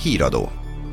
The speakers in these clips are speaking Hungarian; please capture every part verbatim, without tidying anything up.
Híradó.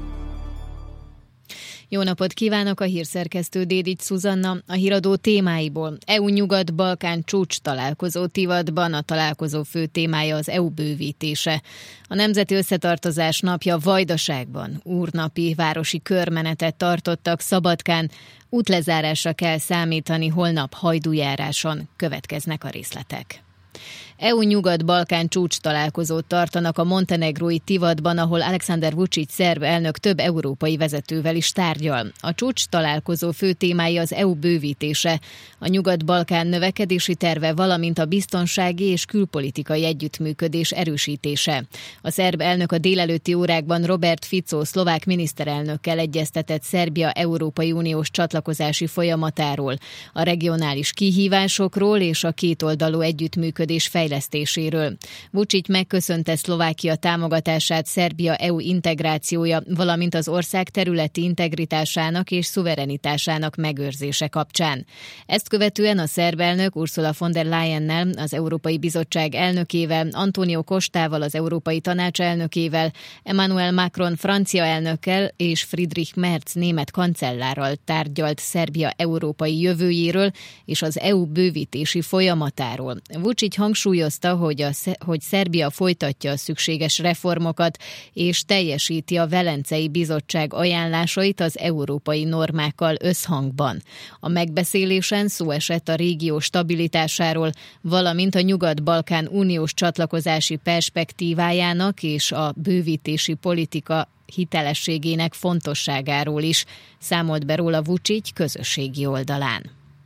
Jó napot kívánok, a hírszerkesztő Dédics Szuzanna. A híradó témáiból: é u-Nyugat-Balkán csúcs találkozó Tivadban, a találkozó fő témája az é u bővítése. A Nemzeti Összetartozás napja Vajdaságban úrnapi városi körmenetet tartottak Szabadkán. Útlezárásra kell számítani holnap Hajdújáráson. Következnek a részletek. é u-Nyugat-Balkán csúcs találkozót tartanak a montenegrói Tivadban, ahol Aleksandar Vučić szerb elnök több európai vezetővel is tárgyal. A csúcs találkozó fő témája az é u bővítése, a Nyugat-Balkán növekedési terve, valamint a biztonsági és külpolitikai együttműködés erősítése. A szerb elnök a délelőtti órákban Robert Fico szlovák miniszterelnökkel egyeztetett Szerbia Európai Uniós csatlakozási folyamatáról, a regionális kihívásokról és a kétoldalú együttműködés fejlesztéséről. Vučić megköszönte Szlovákia támogatását Szerbia é u integrációja, valamint az ország területi integritásának és szuverenitásának megőrzése kapcsán. Ezt követően a szerb elnök Ursula von der Leyennel, az Európai Bizottság elnökével, Antonio Costával, az Európai Tanács elnökével, Emmanuel Macron francia elnökkel és Friedrich Merz német kancellárral tárgyalt Szerbia európai jövőjéről és az é u bővítési folyamatáról. Vučić hangsúlyozta, hogy, a, hogy Szerbia folytatja a szükséges reformokat és teljesíti a Velencei Bizottság ajánlásait az európai normákkal összhangban. A megbeszélésen szó esett a régió stabilitásáról, valamint a Nyugat-Balkán uniós csatlakozási perspektívájának és a bővítési politika hitelességének fontosságáról is, számolt be róla Vučić közösségi oldalán.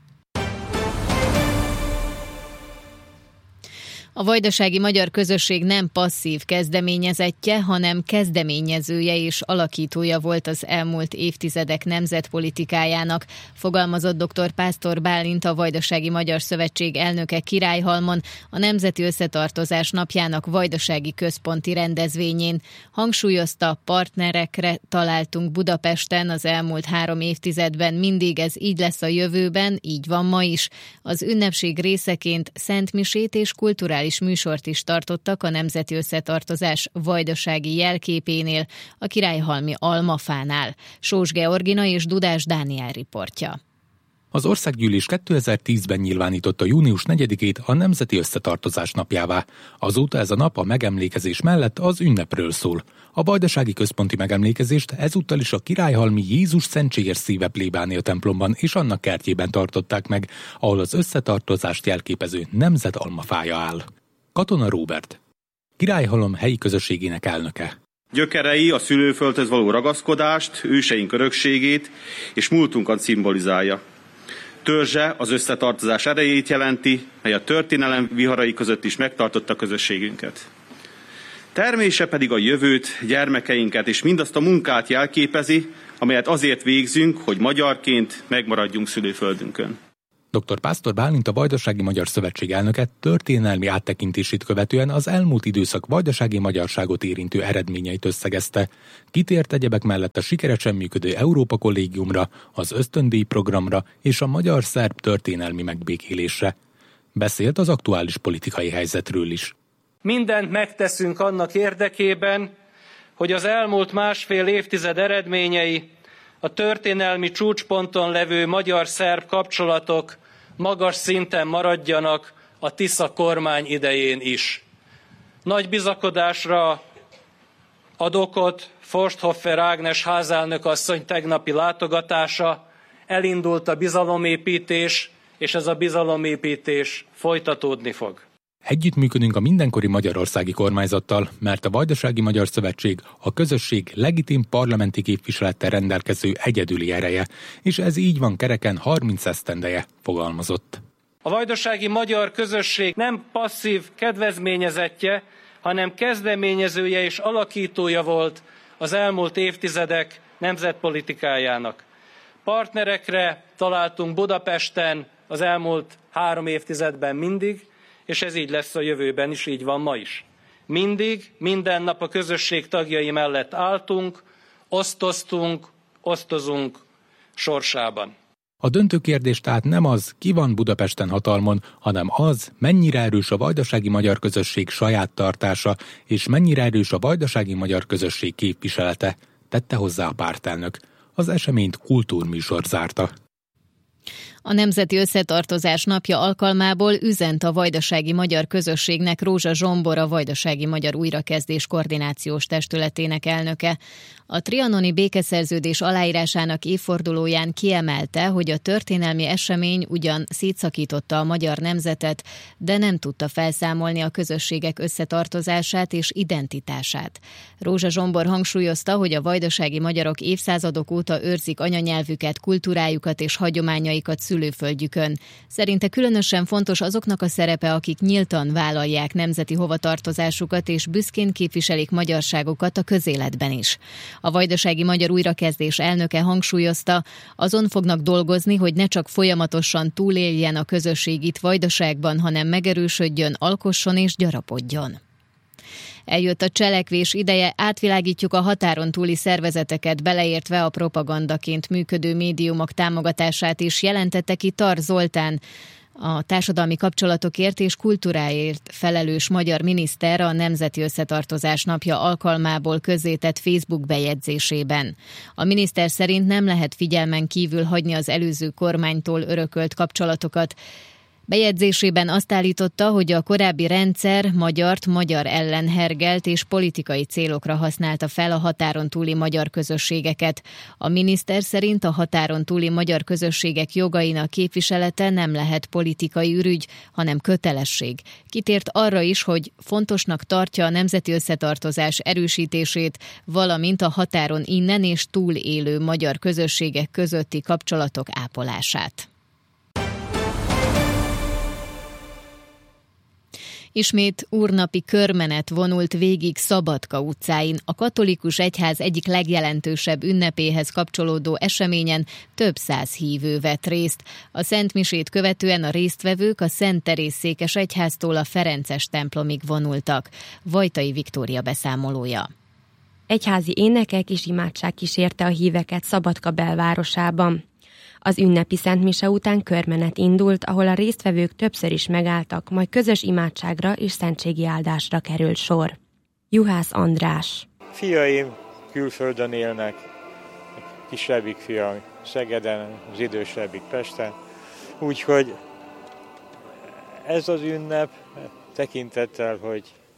A vajdasági magyar közösség nem passzív kezdeményezettje, hanem kezdeményezője és alakítója volt az elmúlt évtizedek nemzetpolitikájának, fogalmazott dr. Pásztor Bálint, a Vajdasági Magyar Szövetség elnöke Királyhalmon a Nemzeti Összetartozás napjának vajdasági központi rendezvényén. Hangsúlyozta, partnerekre találtunk Budapesten az elmúlt három évtizedben, mindig ez így lesz a jövőben, így van ma is. Az ünnepség részeként szentmisét és kulturális műsort is tartottak a Nemzeti Összetartozás vajdasági jelképénél, a Királyhalmi Almafánál. Sós Georgina és Dudás Dániel riportja. Az Országgyűlés kétezer-tízben nyilvánította június negyedikét a Nemzeti Összetartozás napjává. Azóta ez a nap a megemlékezés mellett az ünnepről szól. A vajdasági központi megemlékezést ezúttal is a Királyhalmi Jézus Szentséges Szíve plébánia templomban és annak kertjében tartották meg, ahol az összetartozást jelképező nemzet almafája áll. Katona Róbert, Királyhalom helyi közösségének elnöke. Gyökerei a szülőföldhöz való ragaszkodást, őseink örökségét és múltunkat szimbolizálja. Törzse az összetartozás erejét jelenti, mely a történelem viharai között is megtartotta közösségünket. Termése pedig a jövőt, gyermekeinket és mindazt a munkát jelképezi, amelyet azért végzünk, hogy magyarként megmaradjunk szülőföldünkön. dr. Pásztor Bálint, a Vajdasági Magyar Szövetség elnöke történelmi áttekintését követően az elmúlt időszak vajdasági magyarságot érintő eredményeit összegezte. Kitért egyebek mellett a sikeresen működő Európa Kollégiumra, az ösztöndíj programra és a magyar-szerb történelmi megbékélésre. Beszélt az aktuális politikai helyzetről is. Mindent megteszünk annak érdekében, hogy az elmúlt másfél évtized eredményei, a történelmi csúcsponton levő magyar-szerb kapcsolatok magas szinten maradjanak a Tisza kormány idején is. Nagy bizakodásra ad okot Forsthofer Ágnes házelnök asszony tegnapi látogatása, elindult a bizalomépítés, és ez a bizalomépítés folytatódni fog. Együttműködünk a mindenkori magyarországi kormányzattal, mert a Vajdasági Magyar Szövetség a közösség legitim parlamenti képviselettel rendelkező egyedüli ereje, és ez így van kereken harminc esztendeje, fogalmazott. A vajdasági magyar közösség nem passzív kedvezményezettje, hanem kezdeményezője és alakítója volt az elmúlt évtizedek nemzetpolitikájának. Partnerekre találtunk Budapesten az elmúlt három évtizedben mindig, és ez így lesz a jövőben is, így van ma is. Mindig, minden nap a közösség tagjai mellett álltunk, osztoztunk, osztozunk sorsában. A döntő kérdés tehát nem az, ki van Budapesten hatalmon, hanem az, mennyire erős a vajdasági magyar közösség saját tartása, és mennyire erős a vajdasági magyar közösség képviselete, tette hozzá a pártelnök. Az eseményt kultúrműsor zárta. A Nemzeti Összetartozás napja alkalmából üzent a vajdasági magyar közösségnek Rózsa Zsombor, a Vajdasági Magyar Újrakezdés Koordinációs Testületének elnöke. A trianoni békeszerződés aláírásának évfordulóján kiemelte, hogy a történelmi esemény ugyan szétszakította a magyar nemzetet, de nem tudta felszámolni a közösségek összetartozását és identitását. Rózsa Zsombor hangsúlyozta, hogy a vajdasági magyarok évszázadok óta őrzik anyanyelvüket, kultúrájukat és hagyományaikat szülőföldjükön. Szerinte különösen fontos azoknak a szerepe, akik nyíltan vállalják nemzeti hovatartozásukat és büszkén képviselik magyarságokat a közéletben is. A Vajdasági Magyar Újrakezdés elnöke hangsúlyozta, azon fognak dolgozni, hogy ne csak folyamatosan túléljen a közösség itt Vajdaságban, hanem megerősödjön, alkosson és gyarapodjon. Eljött a cselekvés ideje, átvilágítjuk a határon túli szervezeteket, beleértve a propagandaként működő médiumok támogatását is, jelentette ki Tar Zoltán, a társadalmi kapcsolatokért és kultúráért felelős magyar miniszter a Nemzeti Összetartozás napja alkalmából közzétett Facebook bejegyzésében. A miniszter szerint nem lehet figyelmen kívül hagyni az előző kormánytól örökölt kapcsolatokat. Bejegyzésében azt állította, hogy a korábbi rendszer magyart magyar ellen hergelt és politikai célokra használta fel a határon túli magyar közösségeket. A miniszter szerint a határon túli magyar közösségek jogainak képviselete nem lehet politikai ürügy, hanem kötelesség. Kitért arra is, hogy fontosnak tartja a nemzeti összetartozás erősítését, valamint a határon innen és túl élő magyar közösségek közötti kapcsolatok ápolását. Ismét úrnapi körmenet vonult végig Szabadka utcáin. A katolikus egyház egyik legjelentősebb ünnepéhez kapcsolódó eseményen több száz hívő vett részt. A szentmisét követően a résztvevők a Szent Teréz székes egyháztól a Ferences templomig vonultak. Vajtai Viktória beszámolója. Egyházi énekek és imádság kísérte a híveket Szabadka belvárosában. Az ünnepi szentmise után körmenet indult, ahol a résztvevők többször is megálltak, majd közös imádságra és szentségi áldásra került sor. Juhász András. Fiaim külföldön élnek, kisebbik fiam Szegeden, az idősebbik Pesten, úgyhogy ez az ünnep tekintettel, hogy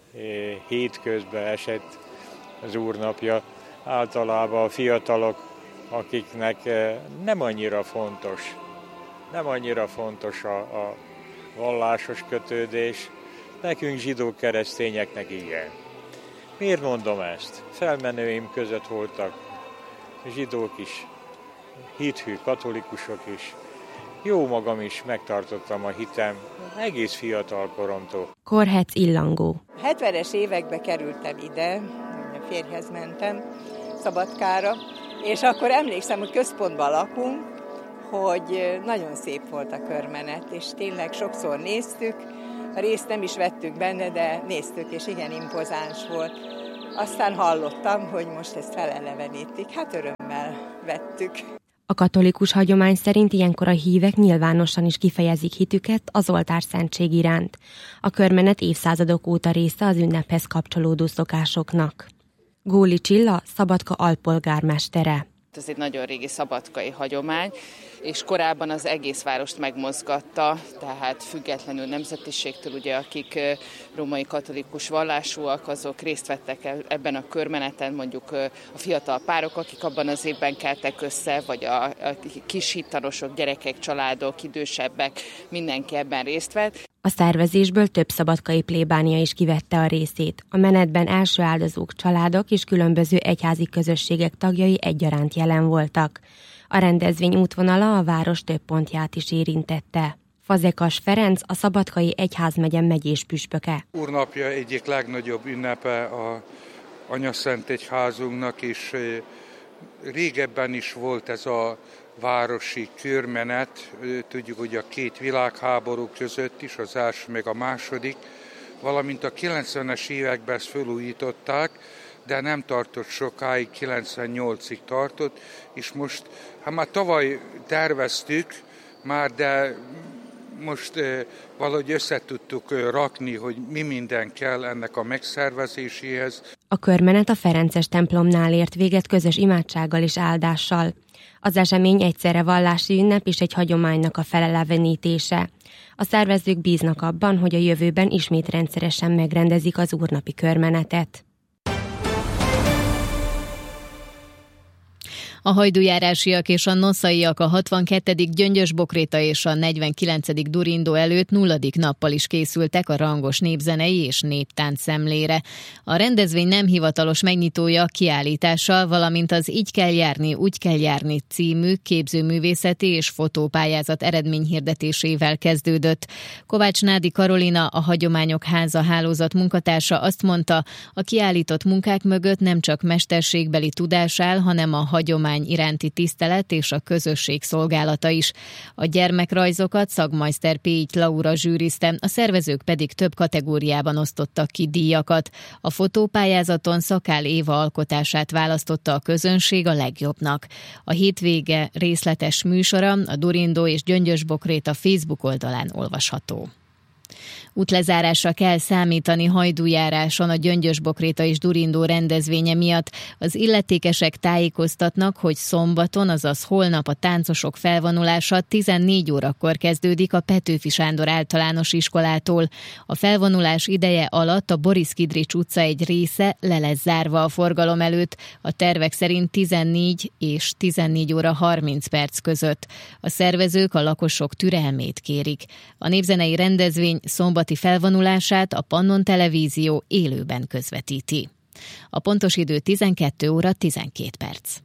hétközben esett az úrnapja, általában a fiatalok, akiknek nem annyira fontos, nem annyira fontos a, a vallásos kötődés, nekünk zsidó-keresztényeknek igen. Miért mondom ezt? Felmenőim között voltak zsidók is, hithű katolikusok is, jó magam is megtartottam a hitem egész fiatal koromtól. Korhec Illangó. hetvenes években kerültem ide, a férjhez mentem Szabadkára, és akkor emlékszem, hogy központban lakunk, hogy nagyon szép volt a körmenet, és tényleg sokszor néztük, a részt nem is vettük benne, de néztük, és igen impozáns volt. Aztán hallottam, hogy most ezt felelevenítik, hát örömmel vettük. A katolikus hagyomány szerint ilyenkor a hívek nyilvánosan is kifejezik hitüket az oltárszentség iránt. A körmenet évszázadok óta része az ünnephez kapcsolódó szokásoknak. Góli Csilla, Szabadka alpolgármestere. Ez egy nagyon régi szabadkai hagyomány, és korábban az egész várost megmozgatta, tehát függetlenül nemzetiségtől, ugye, akik római katolikus vallásúak, azok részt vettek ebben a körmeneten, mondjuk a fiatal párok, akik abban az évben keltek össze, vagy a, a kis hittanosok, gyerekek, családok, idősebbek, mindenki ebben részt vett. A szervezésből több szabadkai plébánia is kivette a részét. A menetben első áldozók, családok és különböző egyházi közösségek tagjai egyaránt jelen voltak. A rendezvény útvonala a város több pontját is érintette. Fazekas Ferenc, a Szabadkai Egyházmegye megyés püspöke. Úrnapja egyik legnagyobb ünnepe a Anyaszentegyházunknak, és régebben is volt ez a városi körmenet, tudjuk, hogy a két világháború között is, az első meg a második, valamint a kilencvenes években ezt felújították, de nem tartott sokáig, kilencvennyolcig tartott, és most, hát már tavaly terveztük már, de most valahogy össze tudtuk rakni, hogy mi minden kell ennek a megszervezéséhez. A körmenet a Ferences templomnál ért véget közös imádsággal és áldással. Az esemény egyszerre vallási ünnep és egy hagyománynak a felelevenítése. A szervezők bíznak abban, hogy a jövőben ismét rendszeresen megrendezik az úrnapi körmenetet. A hajdújárásiak és a noszaiak a hatvankettedik Gyöngyös-Bokréta és a negyvenkilencedik Durindó előtt nulladik nappal is készültek a rangos népzenei és néptánc szemlére. A rendezvény nem hivatalos megnyitója kiállítással, valamint az Így kell járni, úgy kell járni című képzőművészeti és fotópályázat eredményhirdetésével kezdődött. Kovács Nádi Karolina, a Hagyományok Háza hálózat munkatársa azt mondta, a kiállított munkák mögött nem csak mesterségbeli tudás áll, hanem a hagyomány iránti tisztelet és a közösség szolgálata is. A gyermekrajzokat Szagmajszter Pégy Laura zsűrizte, a szervezők pedig több kategóriában osztottak ki díjakat. A fotópályázaton Szakál Éva alkotását választotta a közönség a legjobbnak. A hétvége részletes műsora a Durindó és Gyöngyös-Bokréta Facebook oldalán olvasható. Útlezárásra kell számítani hajdújáráson a Gyöngyös-Bokréta és Durindó rendezvénye miatt. Az illetékesek tájékoztatnak, hogy szombaton, azaz holnap a táncosok felvonulása tizennégy órakor kezdődik a Petőfi Sándor általános iskolától. A felvonulás ideje alatt a Boris Kidrics utca egy része le lesz zárva a forgalom előtt, a tervek szerint tizennégy és tizennégy óra harminc perc között. A szervezők a lakosok türelmét kérik. A népzenei rendezvény szombat felvonulását a Pannon Televízió élőben közvetíti. A pontos idő tizenkét óra tizenkét perc.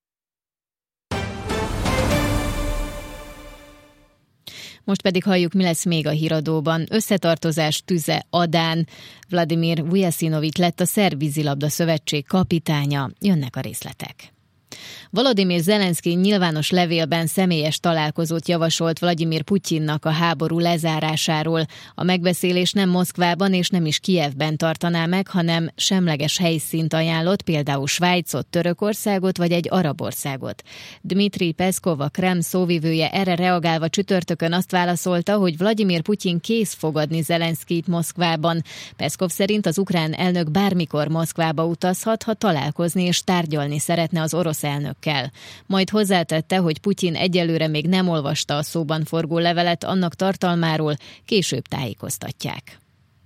Most pedig halljuk, mi lesz még a híradóban. Összetartozás tüze Adán. Vladimir Vujasinovics lett a Szerb Vízilabda Szövetség kapitánya. Jönnek a részletek. Volodymyr Zelenszky nyilvános levélben személyes találkozót javasolt Vladimir Putyinnak a háború lezárásáról. A megbeszélés nem Moszkvában és nem is Kijevben tartaná meg, hanem semleges helyszínt ajánlott, például Svájcot, Törökországot vagy egy arab országot. Dmitri Peszkov, a Kreml szóvivője erre reagálva csütörtökön azt válaszolta, hogy Vladimir Putyin kész fogadni Zelenszkyt Moszkvában. Peszkov szerint az ukrán elnök bármikor Moszkvába utazhat, ha találkozni és tárgyalni szeretne az orosz elnökkel. Majd hozzátette, hogy Putyin egyelőre még nem olvasta a szóban forgó levelet, annak tartalmáról később tájékoztatják.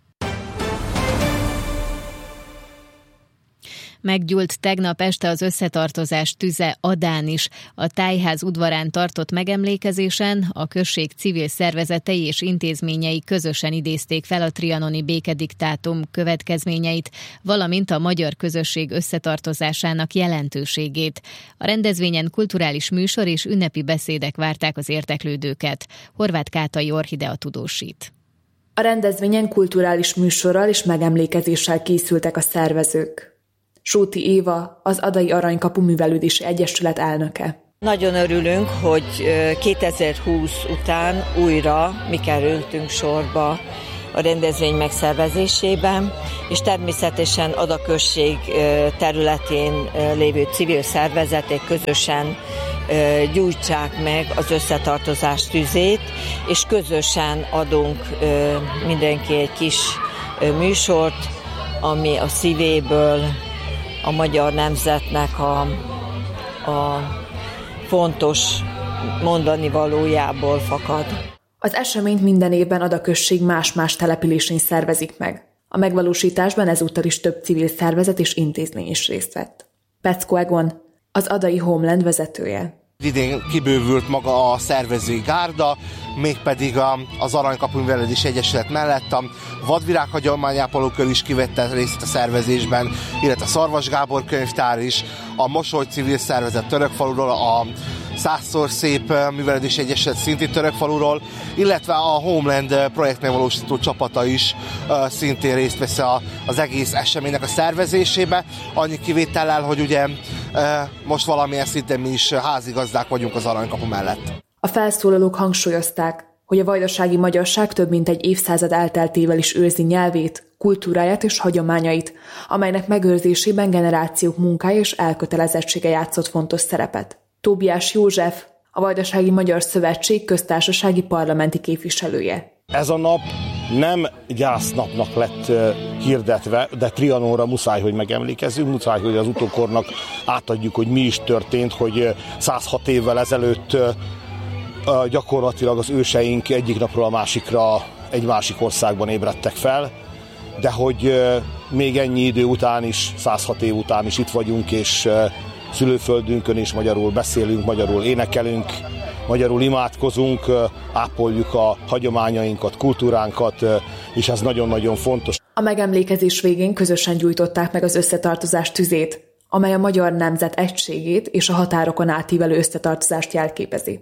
Meggyúlt tegnap este az összetartozás tüze Adán is. A Tájház udvarán tartott megemlékezésen a község civil szervezetei és intézményei közösen idézték fel a trianoni békediktátum következményeit, valamint a magyar közösség összetartozásának jelentőségét. A rendezvényen kulturális műsor és ünnepi beszédek várták az érdeklődőket. Horváth Kátai Orhidea tudósít. A rendezvényen kulturális műsorral és megemlékezéssel készültek a szervezők. Sóti Éva, az Adai Aranykapu Művelődési Egyesület elnöke. Nagyon örülünk, hogy kétezer-húsz után újra mi kerültünk sorba a rendezvény megszervezésében, és természetesen Ada község területén lévő civil szervezetek közösen gyújtsák meg az összetartozás tüzét, és közösen adunk mindenki egy kis műsort, ami a szívéből, a magyar nemzetnek a, a fontos mondani valójából fakad. Az eseményt minden évben Ada község más-más településén szervezik meg. A megvalósításban ezúttal is több civil szervezet és intézmény is részt vett. Peckó Egon, az Adai Homeland vezetője. Idén kibővült maga a szervezői gárda, mégpedig az Aranykapu Művelődési Egyesület mellett a Vadvirág hagyományápolókör is kivette részt a szervezésben, illetve a Szarvas Gábor könyvtár is, a Mosoly civil szervezet Törökfaluról, a Százszor Szép Művelődési Egyesület szintén Törökfaluról, illetve a Homeland projekt megvalósító csapata is uh, szintén részt vesz a, az egész eseménynek a szervezésébe. Annyi kivétellel, hogy ugye uh, most valamilyen szinten mi is házigazdák vagyunk az Aranykapu mellett. A felszólalók hangsúlyozták, hogy a vajdasági magyarság több mint egy évszázad elteltével is őrzi nyelvét, kultúráját és hagyományait, amelynek megőrzésében generációk munkája és elkötelezettsége játszott fontos szerepet. Tóbiás József, a Vajdasági Magyar Szövetség köztársasági parlamenti képviselője. Ez a nap nem gyásznapnak lett hirdetve, de Trianonra muszáj, hogy megemlékezzünk, muszáj, hogy az utókornak átadjuk, hogy mi is történt, hogy százhat évvel ezelőtt gyakorlatilag az őseink egyik napról a másikra egy másik országban ébredtek fel, de hogy még ennyi idő után is, százhat év után is itt vagyunk, és szülőföldünkön is magyarul beszélünk, magyarul énekelünk, magyarul imádkozunk, ápoljuk a hagyományainkat, kultúránkat, és ez nagyon-nagyon fontos. A megemlékezés végén közösen gyújtották meg az összetartozás tüzét, amely a magyar nemzet egységét és a határokon átívelő összetartozást jelképezi.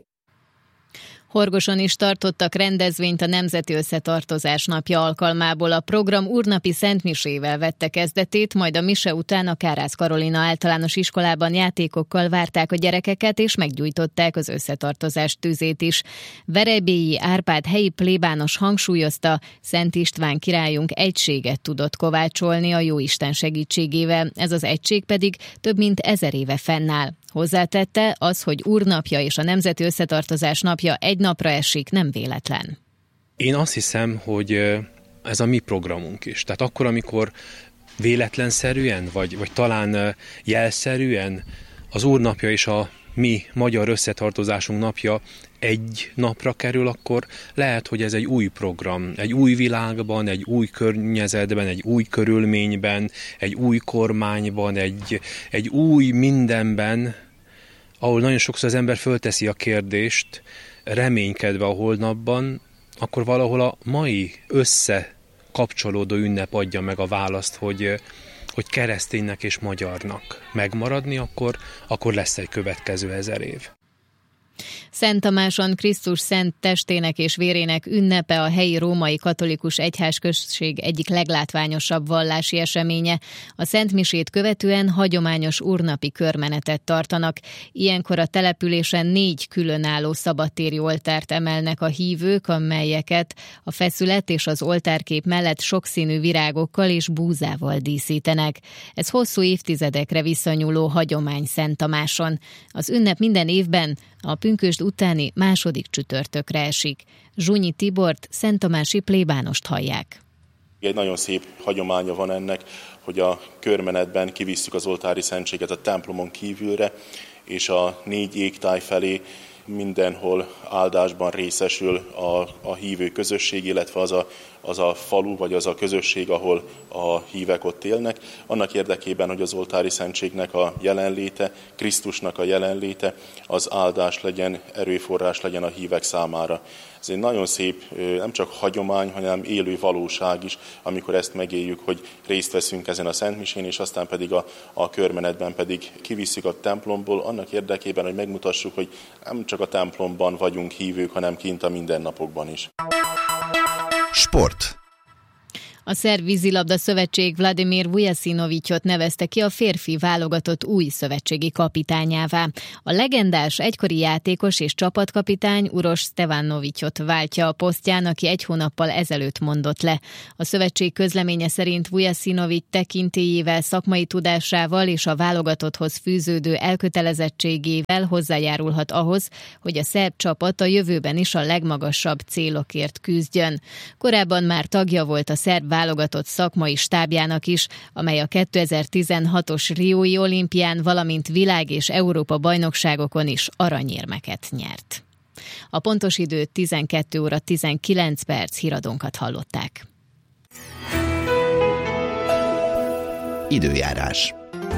Horgoson is tartottak rendezvényt a Nemzeti Összetartozás napja alkalmából. A program úrnapi szentmisével vette kezdetét, majd a mise után a Kárász Karolina általános iskolában játékokkal várták a gyerekeket, és meggyújtották az összetartozás tüzét is. Verebélyi Árpád helyi plébános hangsúlyozta, Szent István királyunk egységet tudott kovácsolni a Jóisten segítségével, ez az egység pedig több mint ezer éve fennáll. Hozzátette, az, hogy úrnapja és a Nemzeti Összetartozás napja egy napra esik, nem véletlen. Én azt hiszem, hogy ez a mi programunk is. Tehát akkor, amikor véletlenszerűen, vagy, vagy talán jelszerűen az úrnapja és a mi magyar összetartozásunk napja egy napra kerül, akkor lehet, hogy ez egy új program, egy új világban, egy új környezetben, egy új körülményben, egy új kormányban, egy, egy új mindenben, ahol nagyon sokszor az ember fölteszi a kérdést, reménykedve a holnapban, akkor valahol a mai összekapcsolódó ünnep adja meg a választ, hogy, hogy kereszténynek és magyarnak megmaradni, akkor, akkor lesz egy következő ezer év. Szent Tamáson Krisztus szent testének és vérének ünnepe a helyi római katolikus egyházközség egyik leglátványosabb vallási eseménye. A szentmisét követően hagyományos úrnapi körmenetet tartanak. Ilyenkor a településen négy különálló szabadtéri oltárt emelnek a hívők, amelyeket a feszület és az oltárkép mellett sokszínű virágokkal és búzával díszítenek. Ez hosszú évtizedekre visszanyúló hagyomány Szent Tamáson. Az ünnep minden évben a pünkösd utáni második csütörtökre esik. Zsunyi Tibort, szenttamási plébánost hallják. Egy nagyon szép hagyománya van ennek, hogy a körmenetben kivisszük az oltári szentséget a templomon kívülre, és a négy égtáj felé mindenhol áldásban részesül a, a hívő közösség, illetve az a, az a falu, vagy az a közösség, ahol a hívek ott élnek, annak érdekében, hogy az oltári szentségnek a jelenléte, Krisztusnak a jelenléte, az áldás legyen, erőforrás legyen a hívek számára. Ez egy nagyon szép, nem csak hagyomány, hanem élő valóság is, amikor ezt megéljük, hogy részt veszünk ezen a szentmisén, és aztán pedig a, a körmenetben pedig kivisszük a templomból, annak érdekében, hogy megmutassuk, hogy nem csak a templomban vagyunk hívők, hanem kint a mindennapokban is. Sport. A Szerb Vízilabda Szövetség Vladimir Vujasinovićot nevezte ki a férfi válogatott új szövetségi kapitányává. A legendás egykori játékos és csapatkapitány Uroš Stevanovićot váltja a posztján, aki egy hónappal ezelőtt mondott le. A szövetség közleménye szerint Vujasinović tekintélyével, szakmai tudásával és a válogatotthoz fűződő elkötelezettségével hozzájárulhat ahhoz, hogy a szerb csapat a jövőben is a legmagasabb célokért küzdjön. Korábban már tagja volt a szerb válogatott szakmai stábjának is, amely a kétezer-tizenhatos Riói olimpián, valamint világ- és Európa bajnokságokon is aranyérmeket nyert. A pontos idő tizenkét óra tizenkilenc perc, híradónkat hallották. Időjárás.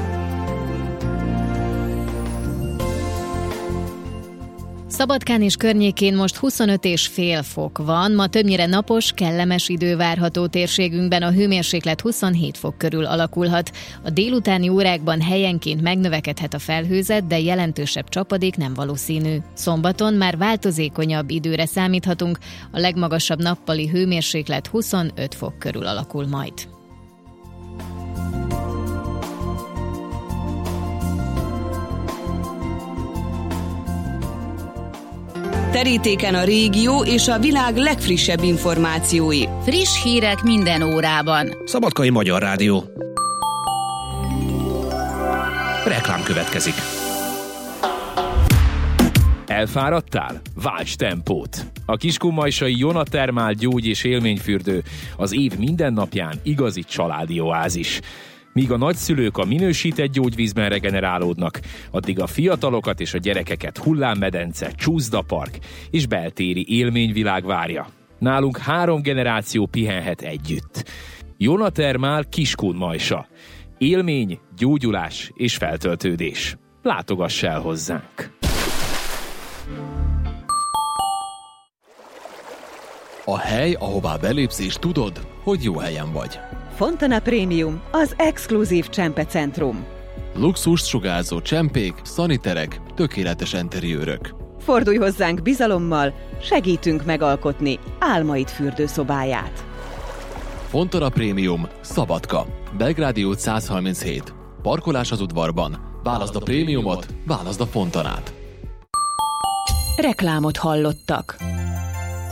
Szabadkán és környékén most huszonöt és fél fok van, ma többnyire napos, kellemes idő várható térségünkben, a hőmérséklet huszonhét fok körül alakulhat. A délutáni órákban helyenként megnövekedhet a felhőzet, de jelentősebb csapadék nem valószínű. Szombaton már változékonyabb időre számíthatunk, a legmagasabb nappali hőmérséklet huszonöt fok körül alakul majd. terítéken a régió és a világ legfrissebb információi. Friss hírek minden órában. Szabadkai Magyar Rádió. Reklám következik. Elfáradtál? Válts tempót! A kiskunmajsai Jonatermál gyógy- és élményfürdő az év minden napján igazi családi oázis. Míg a nagyszülők a minősített gyógyvízben regenerálódnak, addig a fiatalokat és a gyerekeket hullámmedence, csúszdapark és beltéri élményvilág várja. Nálunk három generáció pihenhet együtt. Jonatermál Kiskunmajsa. Élmény, gyógyulás és feltöltődés. Látogass el hozzánk! A hely, ahová belépsz és tudod, hogy jó helyen vagy. Fontana Premium, az exkluzív csempecentrum. Luxust sugárzó csempék, szaniterek, tökéletes enteriőrök. Fordulj hozzánk bizalommal, segítünk megalkotni álmaid fürdőszobáját. Fontana Premium, Szabadka, Belgrádi út száz harminchét. Parkolás az udvarban. Válaszd a prémiumot, válaszd a Fontanát. Reklámot hallottak.